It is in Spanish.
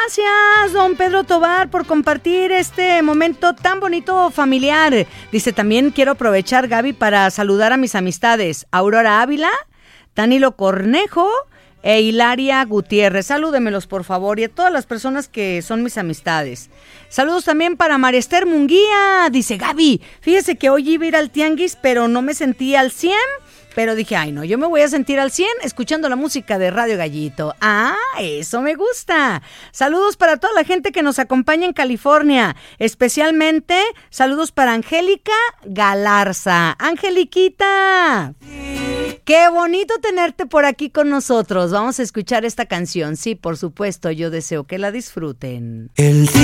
Gracias, don Pedro Tobar, por compartir este momento tan bonito familiar. Dice, también quiero aprovechar, Gaby, para saludar a mis amistades. Aurora Ávila, Danilo Cornejo e Hilaria Gutiérrez. Salúdemelos, por favor, y a todas las personas que son mis amistades. Saludos también para María Esther Munguía. Dice, Gaby, fíjese que hoy iba a ir al tianguis, pero no me sentí al 100. Pero dije, ay no, yo me voy a sentir al 100 escuchando la música de Radio Gallito. Ah, eso me gusta. Saludos para toda la gente que nos acompaña en California. Especialmente, saludos para Angélica Galarza. Angeliquita, qué bonito tenerte por aquí con nosotros. Vamos a escuchar esta canción. Sí, por supuesto, yo deseo que la disfruten. El